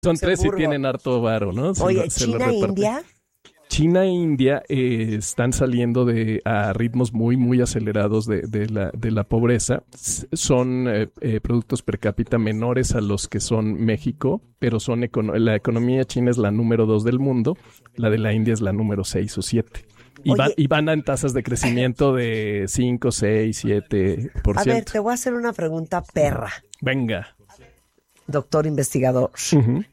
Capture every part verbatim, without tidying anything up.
Son ese tres y burro. tienen harto varo, ¿no? Se Oye, lo- se lo China, reparten. India, China e India eh, están saliendo de a ritmos muy, muy acelerados de, de, la, de la pobreza. S- Son eh, eh, productos per cápita menores a los que son México, pero son econo- la economía china es la número dos del mundo, la de la India es la número seis o siete. Y, Oye. van, y van en tasas de crecimiento de cinco, seis, siete por a ver, ciento. te voy a hacer una pregunta perra, Venga. doctor investigador. Ujú.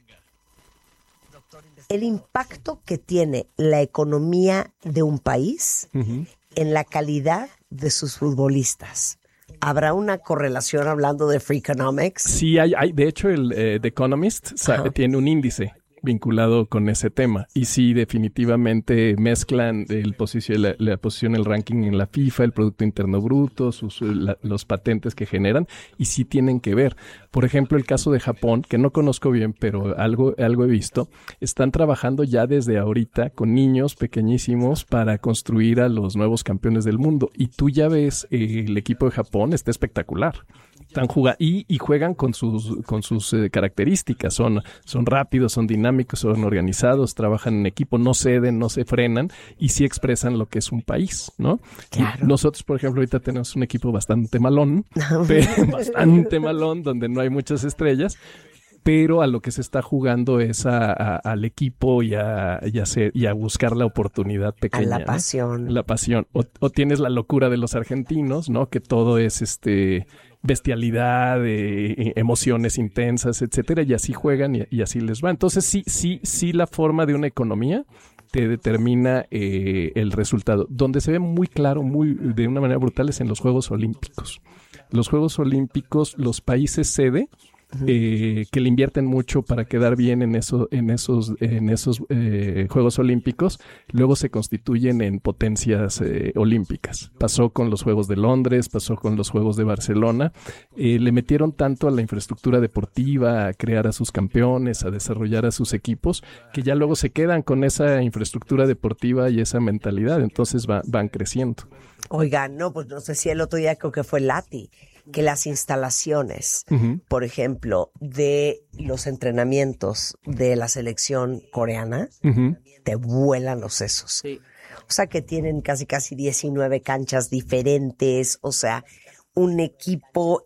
El impacto que tiene la economía de un país Ujú. en la calidad de sus futbolistas. ¿Habrá una correlación hablando de free economics? Sí, hay, hay de hecho, el eh, The Economist sa- Ajá. tiene un índice vinculado con ese tema. Y sí, definitivamente mezclan el posición, la, la posición, el ranking en la FIFA, el Producto Interno Bruto, sus, la- los patentes que generan, y sí tienen que ver. Por ejemplo, el caso de Japón, que no conozco bien, pero algo, algo he visto, están trabajando ya desde ahorita con niños pequeñísimos para construir a los nuevos campeones del mundo. Y tú ya ves, eh, el equipo de Japón está espectacular. Están jugando y, y juegan con sus con sus eh, características. Son, son rápidos, son dinámicos, son organizados, trabajan en equipo, no ceden, no se frenan y sí expresan lo que es un país, ¿no? Claro. Y nosotros, por ejemplo, ahorita tenemos un equipo bastante malón, pero bastante malón, donde no hay muchas estrellas. Pero a lo que se está jugando es a, a, al equipo y a, y, a hacer, y a buscar la oportunidad A pequeña. la ¿no? pasión. La pasión. O, o tienes la locura de los argentinos, ¿no? Que todo es este bestialidad, eh, emociones intensas, etcétera, y así juegan y, y así les va. Entonces sí, sí, sí la forma de una economía te determina eh, el resultado. Donde se ve muy claro, muy de una manera brutal es en los Juegos Olímpicos. Los Juegos Olímpicos, los países sede Eh, que le invierten mucho para quedar bien en, eso, en esos, en esos eh, Juegos Olímpicos, luego se constituyen en potencias eh, olímpicas. Pasó con los Juegos de Londres, pasó con los Juegos de Barcelona. Eh, le metieron tanto a la infraestructura deportiva, a crear a sus campeones, a desarrollar a sus equipos, que ya luego se quedan con esa infraestructura deportiva y esa mentalidad. Entonces va, van creciendo. Oigan, no, pues no sé si el otro día creo que fue Lati, que las instalaciones, Uh-huh. por ejemplo, de los entrenamientos de la selección coreana, Uh-huh. te vuelan los sesos. Sí. O sea, que tienen casi casi diecinueve canchas diferentes, o sea, un equipo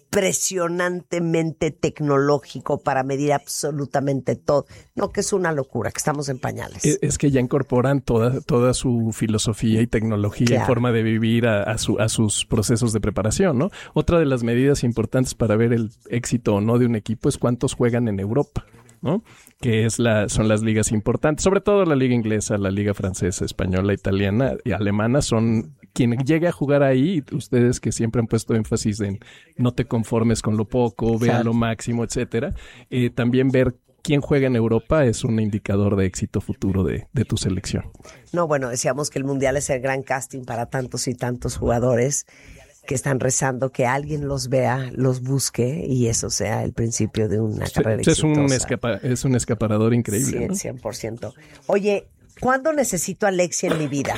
impresionantemente tecnológico para medir absolutamente todo. No, que es una locura, que estamos en pañales. Es, es que ya incorporan toda, toda su filosofía y tecnología Claro. y forma de vivir a, a, su, a sus procesos de preparación, ¿no? Otra de las medidas importantes para ver el éxito o no de un equipo es cuántos juegan en Europa, ¿no? Que es la, son las ligas importantes, sobre todo la liga inglesa, la liga francesa, española, italiana y alemana son quien llegue a jugar ahí. Ustedes que siempre han puesto énfasis en no te conformes con lo poco, ve a Exacto. lo máximo, etcétera. Eh, también ver quién juega en Europa es un indicador de éxito futuro de, de tu selección. No, bueno, decíamos que el Mundial es el gran casting para tantos y tantos jugadores que están rezando que alguien los vea, los busque y eso sea el principio de una carrera Es un, exitosa. escapa, es un escaparador increíble, cien, ¿no? cien por ciento. Oye, ¿cuándo necesito a Alexia en mi vida?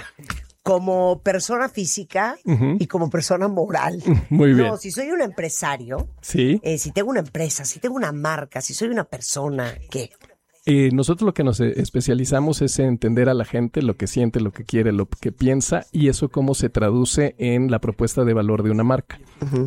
Como persona física Ujú. y como persona moral. Muy bien. No, si soy un empresario, Sí. eh, si tengo una empresa, si tengo una marca, si soy una persona, ¿qué? Eh, nosotros lo que nos eh, especializamos es en entender a la gente, lo que siente, lo que quiere, lo que piensa y eso cómo se traduce en la propuesta de valor de una marca. Uh-huh.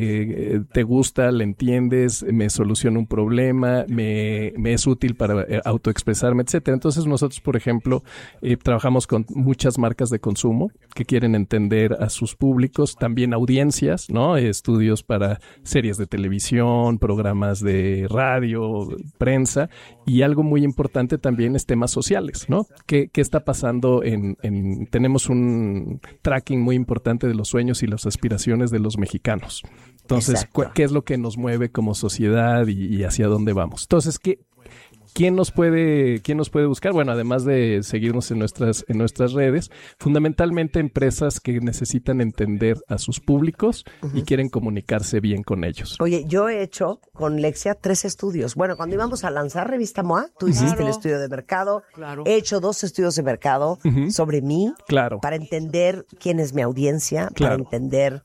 Eh, te gusta, le entiendes, me soluciona un problema, me, me es útil para eh, autoexpresarme, etcétera. Entonces nosotros, por ejemplo, eh, trabajamos con muchas marcas de consumo que quieren entender a sus públicos, también audiencias, ¿no? Estudios para series de televisión, programas de radio, prensa y algo muy importante también es temas sociales, ¿no? ¿Qué, qué está pasando en, en... Tenemos un tracking muy importante de los sueños y las aspiraciones de los mexicanos. Entonces, Exacto. cu- ¿qué es lo que nos mueve como sociedad y, y hacia dónde vamos? Entonces, ¿qué, quién nos puede, quién nos puede buscar? Bueno, además de seguirnos en nuestras, en nuestras redes, fundamentalmente empresas que necesitan entender a sus públicos y quieren comunicarse bien con ellos. Oye, yo he hecho con Lexia tres estudios. Bueno, cuando íbamos a lanzar Revista M O A, tú hiciste Claro. el estudio de mercado. Claro. He hecho dos estudios de mercado Ujú. sobre mí Claro. para entender quién es mi audiencia, para Claro. entender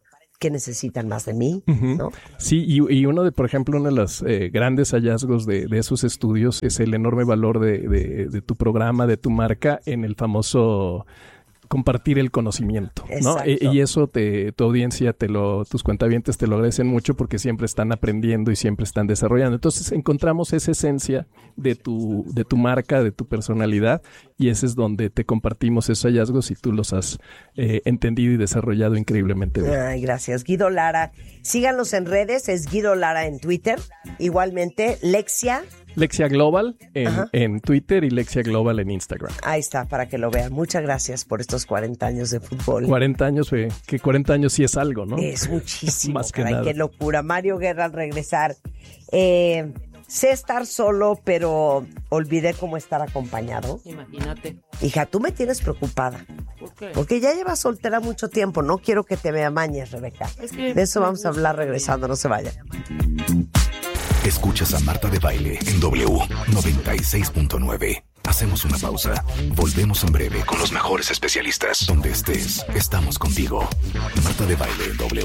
¿qué necesitan más de mí? Uh-huh. ¿No? Sí, y, y uno de, por ejemplo, uno de los eh, grandes hallazgos de, de esos estudios es el enorme valor de, de, de tu programa, de tu marca, en el famoso compartir el conocimiento, ¿no? Y, y eso te, tu audiencia, te lo, tus cuentavientes te lo agradecen mucho porque siempre están aprendiendo y siempre están desarrollando. Entonces encontramos esa esencia de tu, de tu marca, de tu personalidad, y ese es donde te compartimos esos hallazgos y tú los has eh, entendido y desarrollado increíblemente bien. Ay, gracias. Guido Lara. Síganlos en redes, es Guido Lara en Twitter. Igualmente, Lexia. Lexia Global en, en Twitter y Lexia Global en Instagram. Ahí está, para que lo vean. Muchas gracias por estos cuarenta años de fútbol. cuarenta años, eh, que cuarenta años sí es algo, ¿no? Es muchísimo. Más que caray, nada. Qué locura. Mario Guerra al regresar. Eh, sé estar solo, pero olvidé cómo estar acompañado. Imagínate. Hija, tú me tienes preocupada. ¿Por qué? Porque ya llevas soltera mucho tiempo. No quiero que te me amañes, Rebeca. Es que de eso me vamos a hablar regresando. No se vayan. Escuchas a Marta de Baile en W noventa y seis punto nueve. Hacemos una pausa. Volvemos en breve con los mejores especialistas. Donde estés, estamos contigo. Marta de Baile en W.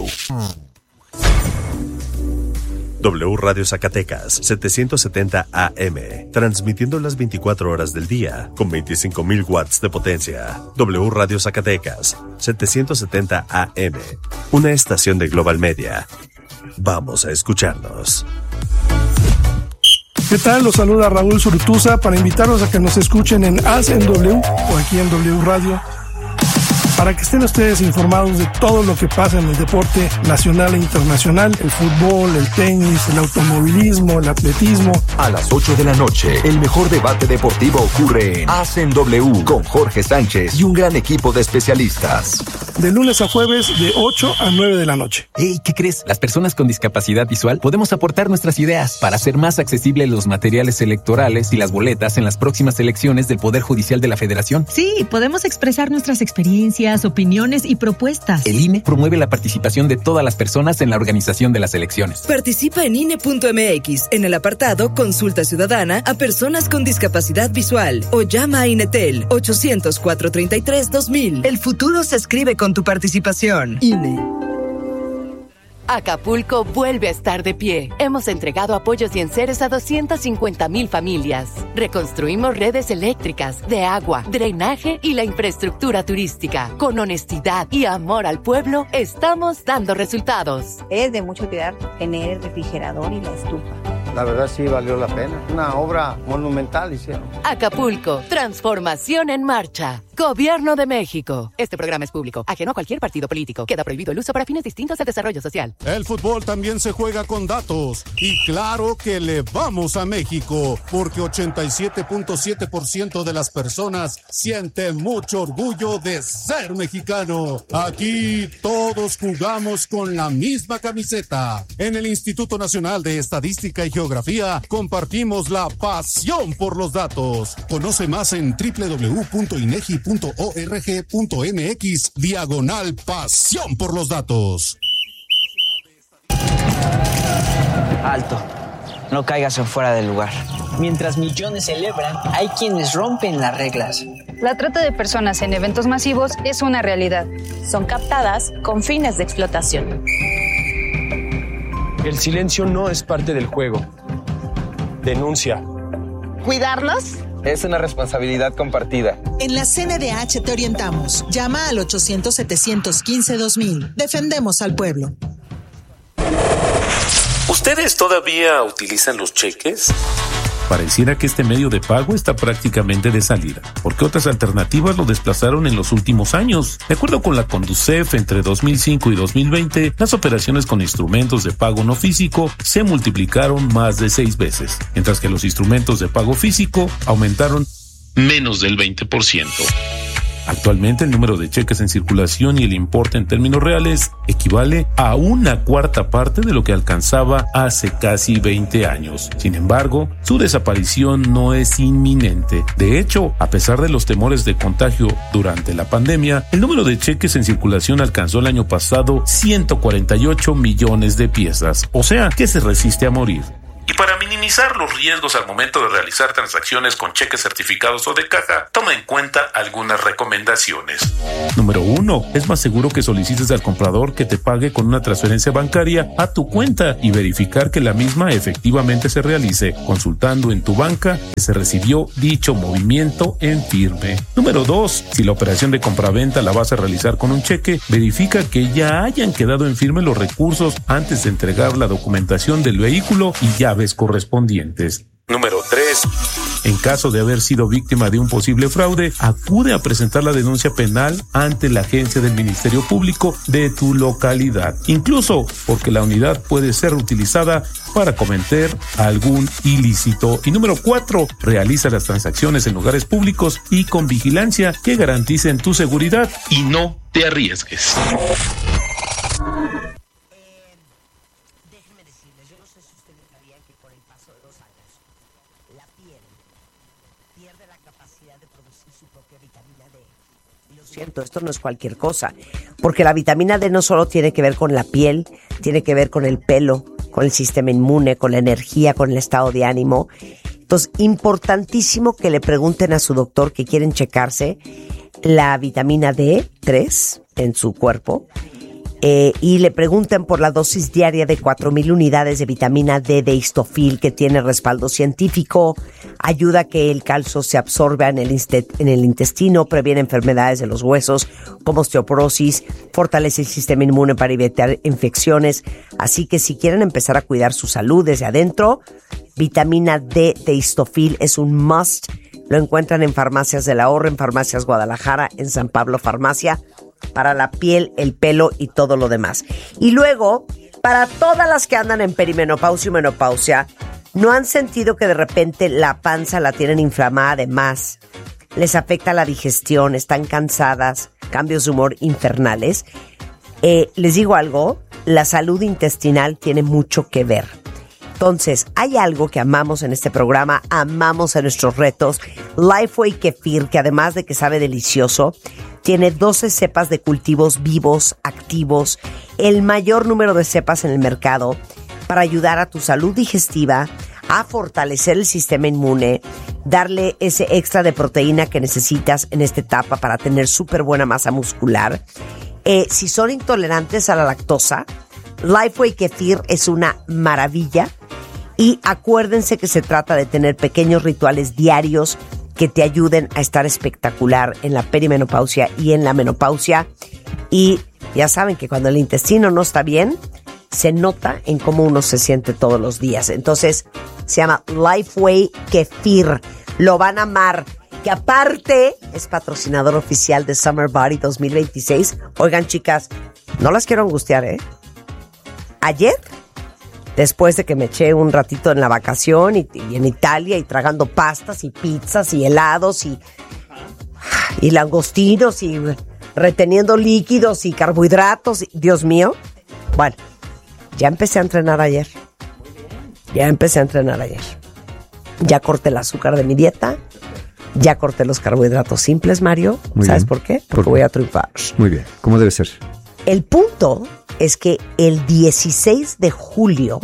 W Radio Zacatecas, setecientos setenta A M, transmitiendo las veinticuatro horas del día, con veinticinco mil watts de potencia. W Radio Zacatecas, setecientos setenta A M, una estación de Global Media. Vamos a escucharnos. ¿Qué tal? Los saluda Raúl Zurutuza para invitarlos a que nos escuchen en A S en W o aquí en W Radio, para que estén ustedes informados de todo lo que pasa en el deporte nacional e internacional, el fútbol, el tenis, el automovilismo, el atletismo. A las ocho de la noche, el mejor debate deportivo ocurre en A S en W con Jorge Sánchez y un gran equipo de especialistas. De lunes a jueves, de ocho a nueve de la noche. Hey, ¿qué crees? Las personas con discapacidad visual podemos aportar nuestras ideas para hacer más accesibles los materiales electorales y las boletas en las próximas elecciones del Poder Judicial de la Federación. Sí, podemos expresar nuestras experiencias, opiniones y propuestas. El I N E promueve la participación de todas las personas en la organización de las elecciones. Participa en I N E punto M X en el apartado Consulta Ciudadana a personas con discapacidad visual o llama a INETEL ochocientos, cuatrocientos treinta y tres, dos mil. El futuro se escribe con tu participación. I N E. Acapulco vuelve a estar de pie. Hemos entregado apoyos y enseres a doscientas cincuenta mil familias. Reconstruimos redes eléctricas, de agua, drenaje y la infraestructura turística. Con honestidad y amor al pueblo, estamos dando resultados. Es de mucho cuidar tener el refrigerador y la estufa. La verdad sí valió la pena. Una obra monumental hicieron. Acapulco, transformación en marcha. Gobierno de México. Este programa es público, ajeno a cualquier partido político. Queda prohibido el uso para fines distintos al desarrollo social. El fútbol también se juega con datos. Y claro que le vamos a México, porque ochenta y siete punto siete por ciento de las personas sienten mucho orgullo de ser mexicano. Aquí todos jugamos con la misma camiseta. En el Instituto Nacional de Estadística y Geografía compartimos la pasión por los datos. Conoce más en doble u doble u doble u punto inegi punto org punto mx diagonal pasión por los datos. Alto, no caigas en fuera del lugar. Mientras millones celebran, hay quienes rompen las reglas. La trata de personas en eventos masivos es una realidad. Son captadas con fines de explotación. El silencio no es parte del juego. Denuncia. ¿Cuidarlos? Es una responsabilidad compartida. En la C N D H te orientamos. Llama al ochocientos, setecientos quince, dos mil. Defendemos al pueblo. ¿Ustedes todavía utilizan los cheques? Pareciera que este medio de pago está prácticamente de salida, porque otras alternativas lo desplazaron en los últimos años. De acuerdo con la Conducef, entre dos mil cinco y dos mil veinte, las operaciones con instrumentos de pago no físico se multiplicaron más de seis veces, mientras que los instrumentos de pago físico aumentaron menos del veinte por ciento. Actualmente el número de cheques en circulación y el importe en términos reales equivale a una cuarta parte de lo que alcanzaba hace casi veinte años. Sin embargo, su desaparición no es inminente. De hecho, a pesar de los temores de contagio durante la pandemia, el número de cheques en circulación alcanzó el año pasado ciento cuarenta y ocho millones de piezas, o sea, que se resiste a morir. Y para minimizar los riesgos al momento de realizar transacciones con cheques certificados o de caja, toma en cuenta algunas recomendaciones. Número uno. Es más seguro que solicites al comprador que te pague con una transferencia bancaria a tu cuenta y verificar que la misma efectivamente se realice, consultando en tu banca que se recibió dicho movimiento en firme. Número dos. Si la operación de compraventa la vas a realizar con un cheque, verifica que ya hayan quedado en firme los recursos antes de entregar la documentación del vehículo y llaves correspondientes. Número tres. En caso de haber sido víctima de un posible fraude, acude a presentar la denuncia penal ante la agencia del Ministerio Público de tu localidad, incluso porque la unidad puede ser utilizada para cometer algún ilícito. Y número cuatro, realiza las transacciones en lugares públicos y con vigilancia que garanticen tu seguridad y no te arriesgues. Esto no es cualquier cosa, porque la vitamina D no solo tiene que ver con la piel, tiene que ver con el pelo, con el sistema inmune, con la energía, con el estado de ánimo. Entonces, importantísimo que le pregunten a su doctor que quieren checarse la vitamina D tres en su cuerpo eh, y le pregunten por la dosis diaria de cuatro mil unidades de vitamina D de Histofil, que tiene respaldo científico, ayuda a que el calcio se absorba en el, en el intestino, previene enfermedades de los huesos como osteoporosis, fortalece el sistema inmune para evitar infecciones. Así que si quieren empezar a cuidar su salud desde adentro, vitamina D de Histofil es un must. Lo encuentran en Farmacias del Ahorro, en Farmacias Guadalajara, en San Pablo Farmacia, para la piel, el pelo y todo lo demás. Y luego, para todas las que andan en perimenopausia y menopausia, ¿no han sentido que de repente la panza la tienen inflamada de más? Les afecta la digestión, están cansadas, cambios de humor infernales. Eh, les digo algo, la salud intestinal tiene mucho que ver. Entonces, hay algo que amamos en este programa, amamos en nuestros retos. Lifeway Kefir, que además de que sabe delicioso, tiene doce cepas de cultivos vivos, activos, el mayor número de cepas en el mercado para ayudar a tu salud digestiva, a fortalecer el sistema inmune, darle ese extra de proteína que necesitas en esta etapa para tener súper buena masa muscular. Eh, si son intolerantes a la lactosa, Lifeway Kefir es una maravilla. Y acuérdense que se trata de tener pequeños rituales diarios que te ayuden a estar espectacular en la perimenopausia y en la menopausia. Y ya saben que cuando el intestino no está bien, se nota en cómo uno se siente todos los días. Entonces, se llama Lifeway Kefir. Lo van a amar. Que aparte es patrocinador oficial de Summer Body dos mil veintiséis. Oigan, chicas, no las quiero angustiar, ¿eh? Ayer, después de que me eché un ratito en la vacación y, y en Italia y tragando pastas y pizzas y helados y, y langostinos y reteniendo líquidos y carbohidratos, y, Dios mío, bueno, ya empecé a entrenar ayer. Ya empecé a entrenar ayer. Ya corté el azúcar de mi dieta. Ya corté los carbohidratos simples, Mario. Muy ¿Sabes bien. por qué? Porque ¿Por qué? voy a triunfar. Muy bien, ¿cómo debe ser? El punto es que el dieciséis de julio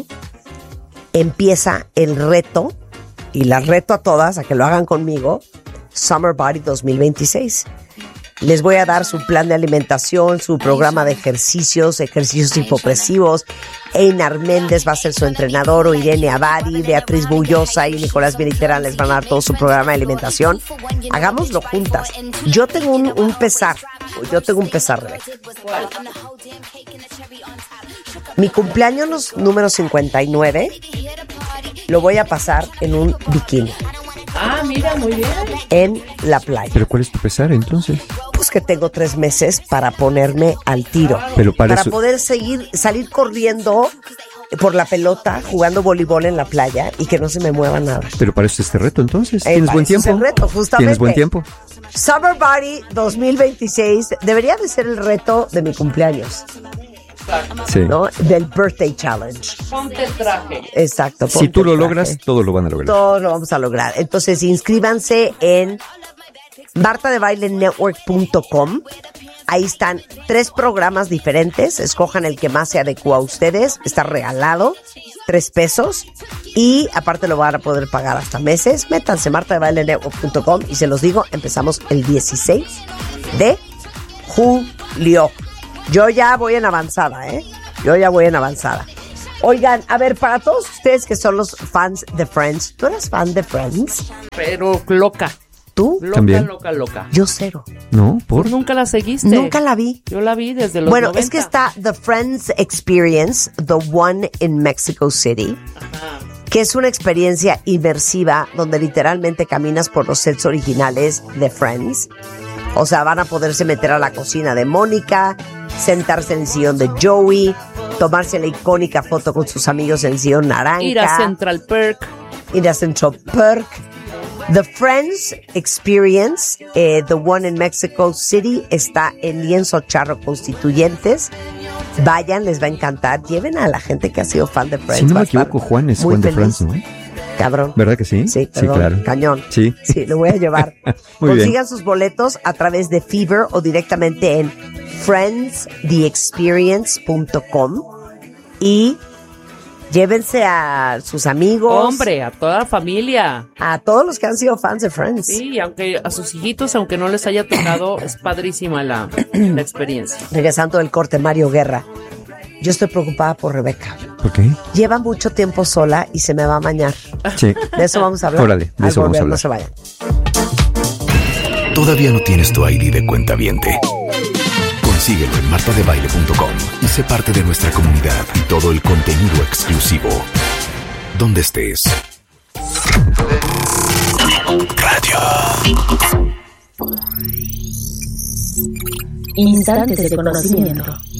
empieza el reto, y las reto a todas a que lo hagan conmigo, Summer Body dos mil veintiséis. Les voy a dar su plan de alimentación, su programa de ejercicios, ejercicios hipopresivos. Einar Méndez va a ser su entrenador, o Irene Abadi, Beatriz Bullosa y Nicolás Viniterán les van a dar todo su programa de alimentación. Hagámoslo juntas. Yo tengo un, un pesar, yo tengo un pesar, Rebeca. Mi cumpleaños número cincuenta y nueve lo voy a pasar en un bikini. Ah, mira, muy bien. En la playa. ¿Pero cuál es tu pesar entonces? Pues que tengo tres meses para ponerme al tiro. Pero para, para eso... poder seguir, salir corriendo por la pelota, jugando voleibol en la playa y que no se me mueva nada. Pero para eso es este reto entonces. Eh, ¿Tienes buen tiempo? Es el reto, justamente. ¿Tienes buen tiempo? Summer Body dos mil veintiséis debería de ser el reto de mi cumpleaños. Sí. ¿No? Del Birthday Challenge. Ponte el traje. Exacto. Si tú lo logras, todos lo van a lograr. Todos lo vamos a lograr. Entonces, inscríbanse en marta de baile network punto com Ahí están tres programas diferentes. Escojan el que más se adecua a ustedes. Está regalado, tres pesos. Y aparte lo van a poder pagar hasta meses. Métanse marta de baile network punto com y se los digo, empezamos el dieciséis de julio. Yo ya voy en avanzada, ¿eh? Yo ya voy en avanzada. Oigan, a ver, para todos ustedes que son los fans de Friends, ¿tú eres fan de Friends? Pero loca. ¿Tú? Loca, También. loca, loca. Yo cero. No, ¿por? Nunca la seguiste. Nunca la vi. Yo la vi desde los Bueno, noventa. es que está The Friends Experience, The One in Mexico City, Ajá. que es una experiencia inmersiva donde literalmente caminas por los sets originales de Friends. O sea, van a poderse meter a la cocina de Mónica, sentarse en el sillón de Joey, tomarse la icónica foto con sus amigos en el sillón naranja. Ir a Central Perk. Ir a Central Perk. The Friends Experience, eh, The One in Mexico City, está en Lienzo Charro Constituyentes. Vayan, les va a encantar. Lleven a la gente que ha sido fan de Friends. Si no Va me a estar equivoco, Juan es muy Juan de feliz. Friends, ¿no? Cabrón. ¿Verdad que sí? Sí, Sí, perdón, claro. cañón. Sí. Sí, lo voy a llevar. Muy bien. Consigan sus boletos a través de Fever o directamente en friends the experience punto com y llévense a sus amigos. Hombre, a toda la familia. A todos los que han sido fans de Friends. Sí, aunque a sus hijitos, aunque no les haya tocado, es padrísima la, la experiencia. Regresando del corte, Mario Guerra. Yo estoy preocupada por Rebeca. ¿Por qué? Lleva mucho tiempo sola y se me va a bañar. Sí. De eso vamos a hablar. Órale, de Al eso vamos a volver, hablar. no se vayan. ¿Todavía no tienes tu I D de cuentaviente? Consíguelo en marta de baile punto com y sé parte de nuestra comunidad y todo el contenido exclusivo. Donde estés. Radio. Instantes de conocimiento.